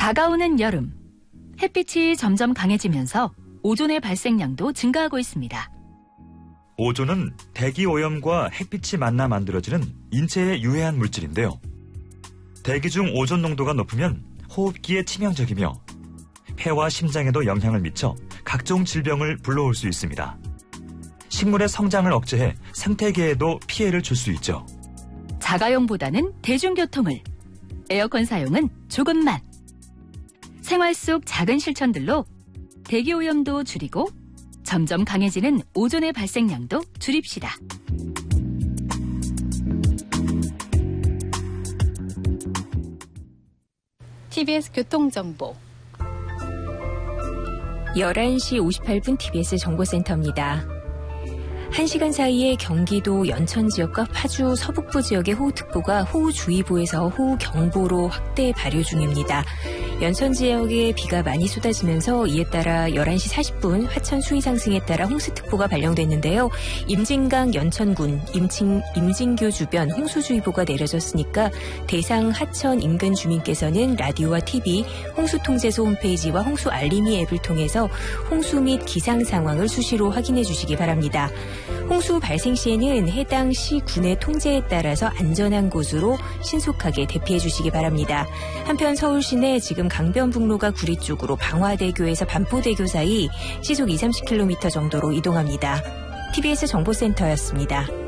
다가오는 여름. 햇빛이 점점 강해지면서 오존의 발생량도 증가하고 있습니다. 오존은 대기 오염과 햇빛이 만나 만들어지는 인체에 유해한 물질인데요. 대기 중 오존 농도가 높으면 호흡기에 치명적이며 폐와 심장에도 영향을 미쳐 각종 질병을 불러올 수 있습니다. 식물의 성장을 억제해 생태계에도 피해를 줄 수 있죠. 자가용보다는 대중교통을, 에어컨 사용은 조금만. 생활 속 작은 실천들로 대기오염도 줄이고 점점 강해지는 오존의 발생량도 줄입시다. TBS 교통정보 11시 58분 TBS 정보센터입니다. 1시간 사이에 경기도 연천 지역과 파주 서북부 지역의 호우특보가 호우주의보에서 호우경보로 확대 발효 중입니다. 연천 지역에 비가 많이 쏟아지면서 이에 따라 11시 40분 화천 수위 상승에 따라 홍수특보가 발령됐는데요. 임진강 연천군, 임진교 주변 홍수주의보가 내려졌으니까 대상 하천 인근 주민께서는 라디오와 TV, 홍수통제소 홈페이지와 홍수알림이 앱을 통해서 홍수 및 기상 상황을 수시로 확인해 주시기 바랍니다. 홍수 발생 시에는 해당 시군의 통제에 따라서 안전한 곳으로 신속하게 대피해 주시기 바랍니다. 한편 서울시내 지금 강변북로가 구리 쪽으로 방화대교에서 반포대교 사이 시속 20-30km 정도로 이동합니다. TBS 정보센터였습니다.